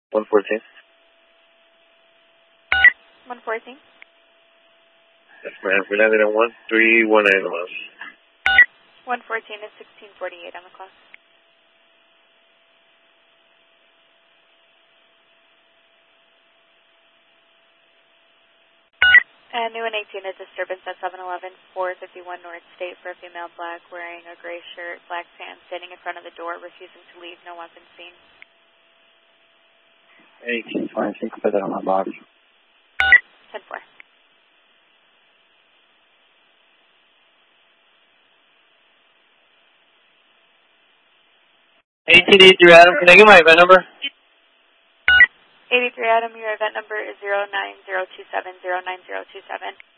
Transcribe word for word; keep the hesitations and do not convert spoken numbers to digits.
one fourteen. one fourteen. Yes, ma'am. We landed at one three one nine miles. one fourteen is sixteen forty-eight on the clock. And new and eighteen is disturbance at seven eleven, four fifty-one North State for a female black wearing a gray shirt, black pants, standing in front of the door, refusing to leave, no weapon seen. eighteen fine, I think I put that on my box. ten four. eighteen eighty-three Adam, can I get my event number? eighty-three Adam, your event number is zero nine zero two seven zero nine zero two seven.